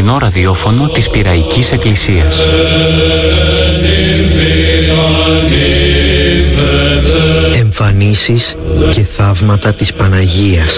αληθινό ραδιόφωνο της Πειραϊκής Εκκλησίας. Εμφανίσεις και θαύματα της Παναγίας.